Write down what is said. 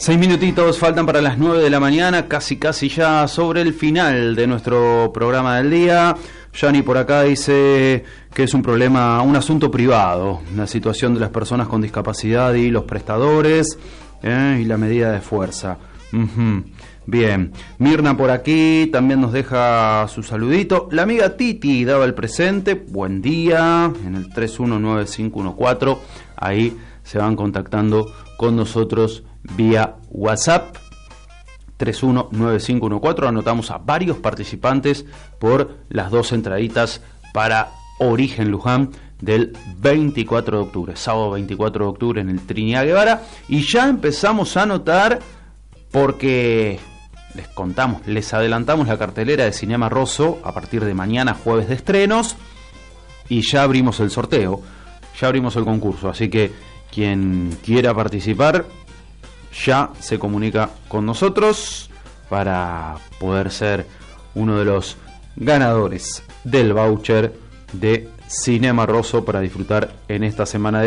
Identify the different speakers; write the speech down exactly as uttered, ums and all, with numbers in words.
Speaker 1: Seis minutitos faltan para las nueve de la mañana, casi casi ya sobre el final de nuestro programa del día. Yani por acá dice que es un problema, un asunto privado, la situación de las personas con discapacidad y los prestadores, eh, y la medida de fuerza. Uh-huh. Bien, Mirna por aquí también nos deja su saludito. La amiga Titi daba el presente, buen día, en el tres uno nueve cinco uno cuatro, ahí se van contactando con nosotros vía WhatsApp. Tres uno nueve cinco uno cuatro, anotamos a varios participantes por las dos entraditas para Origen Luján del veinticuatro de octubre, sábado veinticuatro de octubre en el Trinidad Guevara, y ya empezamos a anotar porque les contamos, les adelantamos la cartelera de Cinema Rosso a partir de mañana, jueves de estrenos, y ya abrimos el sorteo, ya abrimos el concurso, así que quien quiera participar ya se comunica con nosotros para poder ser uno de los ganadores del voucher de Cinema Rosso para disfrutar en esta semana de